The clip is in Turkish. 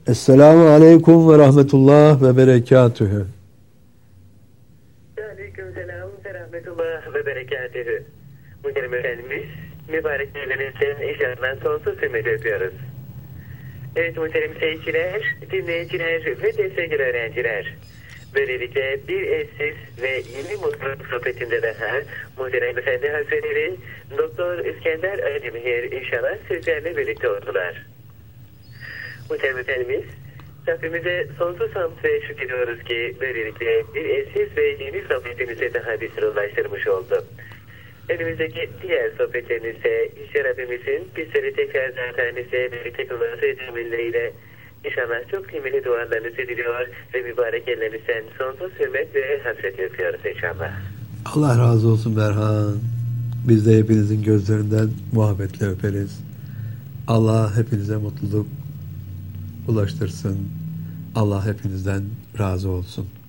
Esselamu Aleyküm ve Rahmetullah ve Berekatühü. Aleykümselam ve Rahmetullah ve Berekatühü. Muhterem Efendimiz, mübarek evlerinizden inşallah sonsuz hürmet öpüyoruz. Evet muhterem seyirciler, dinleyiciler ve destekli öğrenciler. Böylelikle bir eşsiz ve yeni mutluluk sohbetinde daha Muhterem Efendi Hazretleri Doktor İskender Aydemir inşallah sizlerle birlikte oldular. Muhterem Efendimiz, Rabbimize sonsuz hamd ve şükrediyoruz ki böylelikle bir eşsiz ve yeni sohbetimize daha bir ulaştırmış oldu. Önümüzdeki diğer sohbetlerinizde İşte Rabbimizin bizleri tekrar zatenizle birlikte kılması cümleyle İnşallah çok kıymetli dualarınızı diliyor ve mübarek ellerinizden sonsuz hürmet ve hasret yapıyoruz inşallah. Allah razı olsun Berhan. Biz de hepinizin gözlerinden muhabbetle öperiz. Allah hepinize mutluluk ulaştırsın. Allah hepinizden razı olsun.